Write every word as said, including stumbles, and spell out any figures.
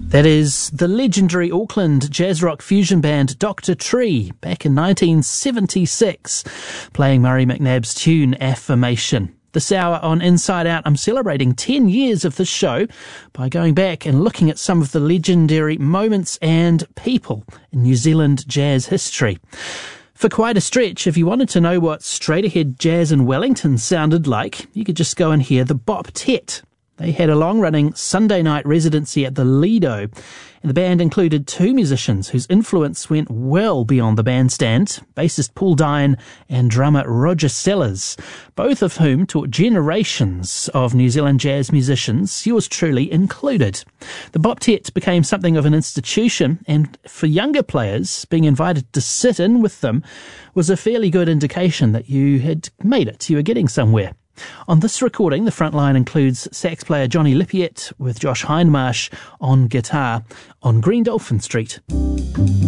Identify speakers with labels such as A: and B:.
A: That is the legendary Auckland jazz rock fusion band Doctor Tree back in nineteen seventy-six, playing Murray McNabb's tune Affirmation. This hour on Inside Out, I'm celebrating ten years of the show by going back and looking at some of the legendary moments and people in New Zealand jazz history. For quite a stretch, if you wanted to know what straight-ahead jazz in Wellington sounded like, you could just go and hear the Bop-Tet. They had a long-running Sunday night residency at the Lido, and the band included two musicians whose influence went well beyond the bandstand, bassist Paul Dine and drummer Roger Sellers, both of whom taught generations of New Zealand jazz musicians, yours truly included. The Bop-Tet became something of an institution, and for younger players, being invited to sit in with them was a fairly good indication that you had made it, you were getting somewhere. On this recording, the front line includes sax player Johnny Lippiett with Josh Hindmarsh on guitar on Green Dolphin Street.